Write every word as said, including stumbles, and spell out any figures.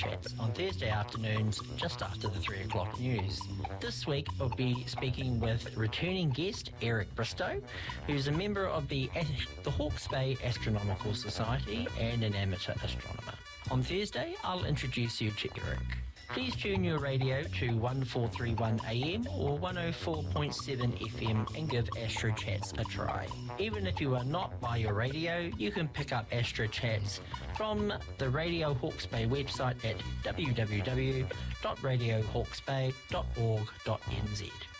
Chats on Thursday afternoons just after the three o'clock news. This week I'll be speaking with returning guest Eric Bristow, who's a member of the, the Hawke's Bay Astronomical Society and an amateur astronomer. On Thursday, I'll introduce you to Eric. Please tune your radio to one four three one A M or one oh four point seven F M and give Astro Chats a try. Even if you are not by your radio, you can pick up Astro Chats from the Radio Hawke's Bay website at w w w dot radio hawke's bay dot org dot n z.